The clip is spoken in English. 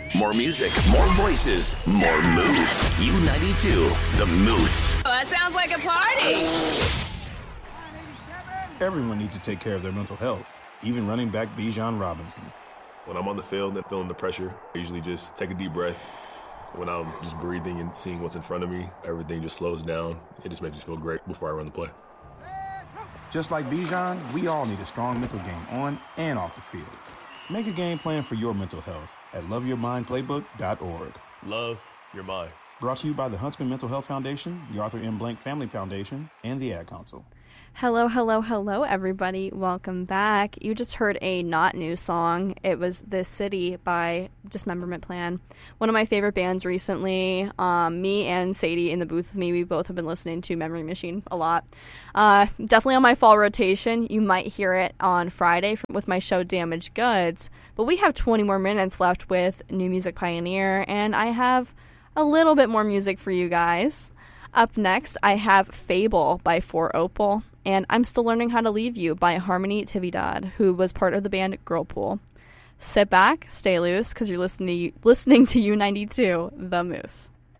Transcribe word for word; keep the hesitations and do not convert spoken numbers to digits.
More music, more voices, more Moose. U ninety-two, the Moose. Oh, that sounds like a party. Everyone needs to take care of their mental health, even running back Bijan Robinson. When I'm on the field and feeling the pressure, I usually just take a deep breath. When I'm just breathing and seeing what's in front of me, everything just slows down. It just makes me feel great before I run the play. Just like Bijan, we all need a strong mental game on and off the field. Make a game plan for your mental health at love your mind playbook dot org. Love your mind. Brought to you by the Huntsman Mental Health Foundation, the Arthur M. Blank Family Foundation, and the Ad Council. Hello, hello, hello, everybody. Welcome back. You just heard a not new song. It was This City by Dismemberment Plan. One of my favorite bands recently. Um, me and Sadie in the booth with me, we both have been listening to Memory Machine a lot. Uh, definitely on my fall rotation. You might hear it on Friday from, with my show Damaged Goods. But we have twenty more minutes left with New Music Pioneer, and I have a little bit more music for you guys. Up next, I have Fable by Four Opal, and I'm Still Learning How to Leave You by Harmony Tividad, who was part of the band Girlpool. Sit back, stay loose, because you're listening to, listening to U ninety-two, The Moose.